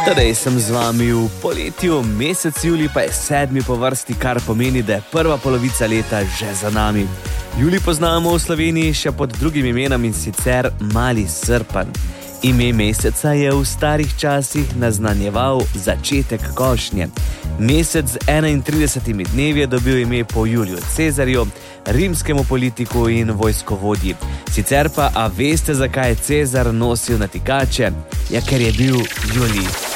Tadej sem z vami v poletju, mesec julij pa je 7. po vrsti, kar pomeni, da je prva polovica leta že za nami. Julij poznamo v Sloveniji še pod drugim imenom, in sicer Mali srpanj. Ime meseca je v starih časih naznanjeval začetek košnje. Mesec z 31 dnevi je dobil ime po Juliju Cezarju, rimskemu politiku in vojskovodji. Sicer pa, a veste, zakaj je Cezar nosil natikače? Ja, ker je bil Julij.